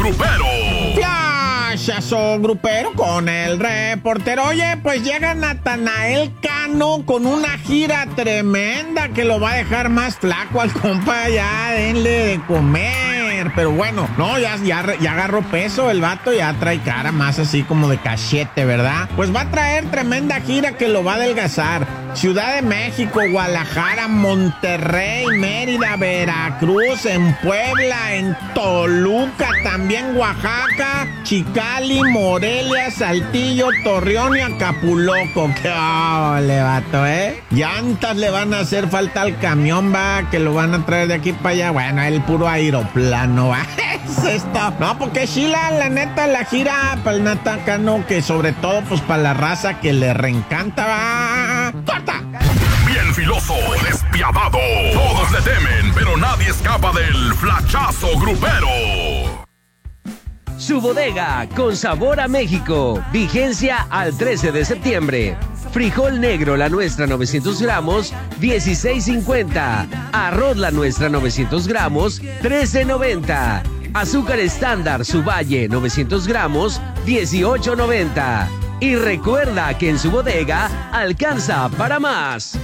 Grupero. Flashazo grupero con el reportero. Oye, pues llega Natanael Cano con una gira tremenda que lo va a dejar más flaco al compa. Ya denle de comer. Pero bueno, no, ya agarró peso el vato, ya trae cara más así como de cachete, ¿verdad? Pues va a traer tremenda gira que lo va a adelgazar. Ciudad de México, Guadalajara, Monterrey, Mérida, Veracruz, en Puebla, en Toluca, también Oaxaca, Chicali, Morelia, Saltillo, Torreón y Acapulco. ¡Qué ole, vato, eh! Llantas le van a hacer falta al camión, va, que lo van a traer de aquí para allá. Bueno, el puro aeroplano, va. Es esto. No, porque Sheila, la neta, la gira para el Natacano, que sobre todo, pues para la raza que le reencanta, va. ¡Corta! Bien filoso, despiadado. Todos le temen, pero nadie escapa del flachazo grupero. Su bodega, con sabor a México. Vigencia al 13 de septiembre. Frijol negro La Nuestra 900 gramos, 16.50. Arroz La Nuestra 900 gramos, 13.90. Azúcar estándar Su Valle 900 gramos, 18.90. Y recuerda que en su bodega alcanza para más.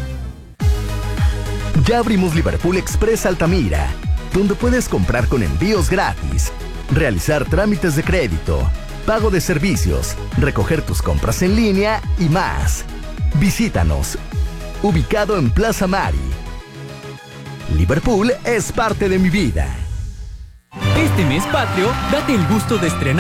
Ya abrimos Liverpool Express Altamira, donde puedes comprar con envíos gratis, realizar trámites de crédito, pago de servicios, recoger tus compras en línea y más. Visítanos, ubicado en Plaza Mari. Liverpool es parte de mi vida. Este mes patrio, date el gusto de estrenar